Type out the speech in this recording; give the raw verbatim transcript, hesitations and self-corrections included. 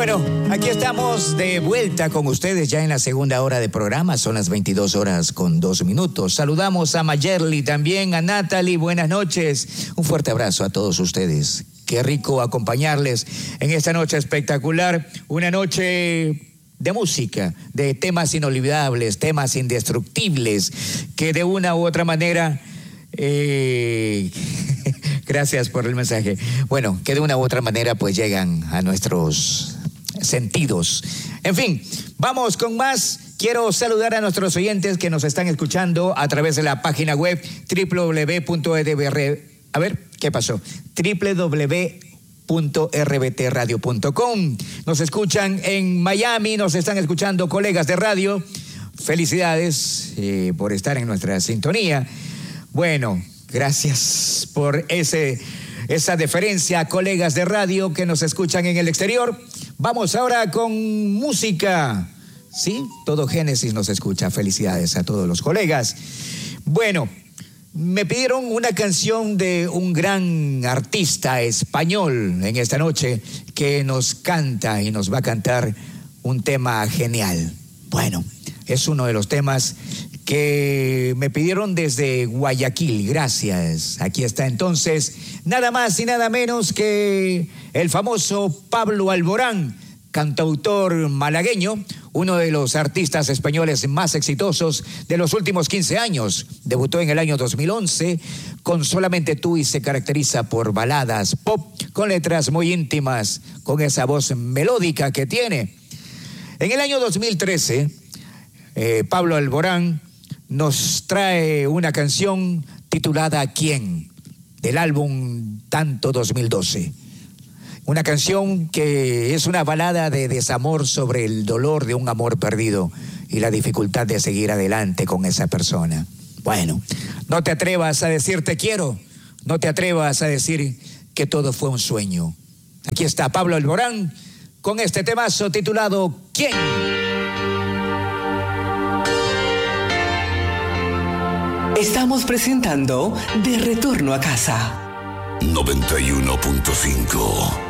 Bueno, aquí estamos de vuelta con ustedes ya en la segunda hora de programa. Son las veintidós horas con dos minutos. Saludamos a Mayerly, también a Natalie. Buenas noches. Un fuerte abrazo a todos ustedes. Qué rico acompañarles en esta noche espectacular. Una noche de música, de temas inolvidables, temas indestructibles, que de una u otra manera... Eh... Gracias por el mensaje. Bueno, que de una u otra manera pues llegan a nuestros sentidos. En fin, vamos con más. Quiero saludar a nuestros oyentes que nos están escuchando a través de la página web doble u doble u doble u punto e d b r. A ver, ¿qué pasó? doble u doble u doble u punto r b t radio punto com. Nos escuchan en Miami, nos están escuchando colegas de radio. Felicidades eh, por estar en nuestra sintonía. Bueno, gracias por ese, esa deferencia, colegas de radio que nos escuchan en el exterior. Vamos ahora con música. Sí, todo Génesis nos escucha. Felicidades a todos los colegas. Bueno, me pidieron una canción de un gran artista español en esta noche que nos canta y nos va a cantar un tema genial. Bueno, es uno de los temas que me pidieron desde Guayaquil. Gracias. Aquí está entonces nada más y nada menos que el famoso Pablo Alborán, cantautor malagueño, uno de los artistas españoles más exitosos de los últimos quince años. Debutó en el año dos mil once con Solamente tú y se caracteriza por baladas pop con letras muy íntimas, con esa voz melódica que tiene. En el año dos mil trece, eh, Pablo Alborán nos trae una canción titulada ¿Quién?, del álbum Tanto dos mil doce. Una canción que es una balada de desamor sobre el dolor de un amor perdido y la dificultad de seguir adelante con esa persona. Bueno, no te atrevas a decir te quiero, no te atrevas a decir que todo fue un sueño. Aquí está Pablo Alborán con este temazo titulado ¿Quién? Estamos presentando De Retorno a Casa. noventa y uno punto cinco